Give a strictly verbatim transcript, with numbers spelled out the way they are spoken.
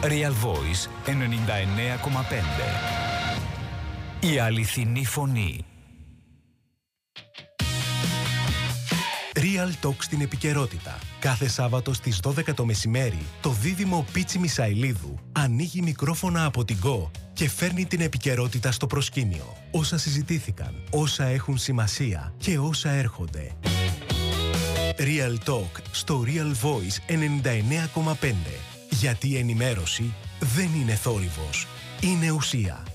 Real Voice ενενήντα εννέα κόμμα πέντε. Η αληθινή φωνή. Real Talk στην επικαιρότητα. Κάθε Σάββατο στις δώδεκα το μεσημέρι, το δίδυμο Πίτσι Μισαηλίδου ανοίγει μικρόφωνα από την Go και φέρνει την επικαιρότητα στο προσκήνιο. Όσα συζητήθηκαν, όσα έχουν σημασία και όσα έρχονται. Real Talk στο Real Voice ενενήντα εννέα κόμμα πέντε. Γιατί η ενημέρωση δεν είναι θόρυβος, είναι ουσία.